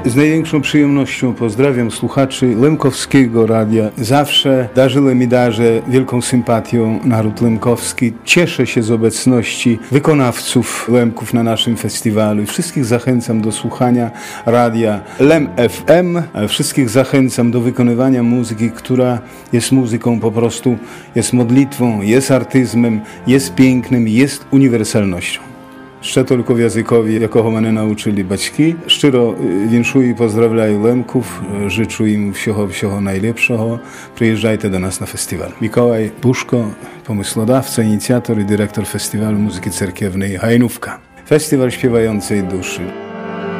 Z największą przyjemnością pozdrawiam słuchaczy Lemkowskiego Radia. Zawsze darzyłem i darzę wielką sympatią naród lemkowski. Cieszę się z obecności wykonawców Lemków na naszym festiwalu. Wszystkich zachęcam do słuchania radia Lem FM. Wszystkich zachęcam do wykonywania muzyki, która jest muzyką po prostu, jest modlitwą, jest artyzmem, jest pięknym, jest uniwersalnością. Ще тільки в язикові, якого мене навчили батьки. Щиро віншую і поздравляю Лемків, życzę im всього najlepszego. Przyjeżdżajcie do nas na festiwal. Mikołaj Buszko, pomysłodawca, inicjator i dyrektor Festiwalu Muzyki Cerkiewnej Hajnówka. Festiwal Śpiewającej Duszy.